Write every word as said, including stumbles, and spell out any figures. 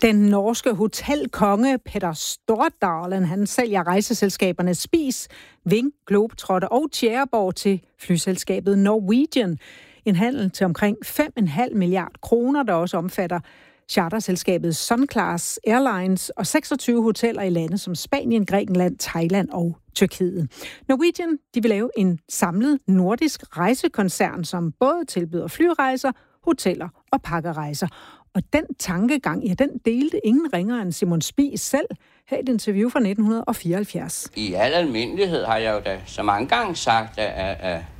Den norske hotelkonge Petter Stordalen, han sælger rejseselskaberne Spis, Ving, Globetrotter og Tjæreborg til flyselskabet Norwegian. En handel til omkring fem komma fem milliard kroner, der også omfatter charterselskabet Sunclass Airlines og seksogtyve hoteller i lande som Spanien, Grækenland, Thailand og Tyrkiet. Norwegian, de vil lave en samlet nordisk rejsekoncern, som både tilbyder flyrejser, hoteller og pakkerejser. Og den tankegang, ja, den delte ingen ringere end Simon Spies selv her i et interview fra nitten fireoghalvfjerds. I al almindelighed har jeg jo da så mange gange sagt, at, at